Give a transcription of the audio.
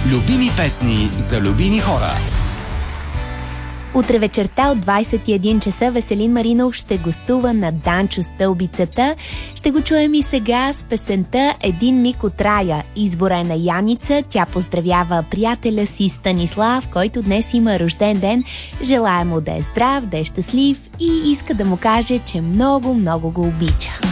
Любими песни за любими хора. Утре вечерта от 21 часа Веселин Маринов ще гостува на Данчо Стълбицата. Ще го чуем и сега с песента "Един миг от рая". Избора е на Яница. Тя поздравява приятеля си Станислав, който днес има рожден ден. Желая му да е здрав, да е щастлив и иска да му каже, че много, много го обича.